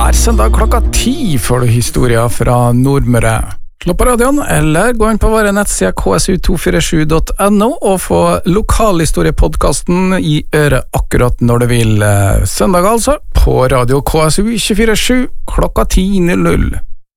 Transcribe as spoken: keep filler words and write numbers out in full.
Hver søndag klokka ti får du historier fra Nordmøre. Slå på radioen, eller gå inn på våre nettsider k s u to fire sju punktum n o og få lokalhistoriepodcasten i øret akkurat når du vil. Søndag altså, på radio K S U to fire sju klokka ti null null.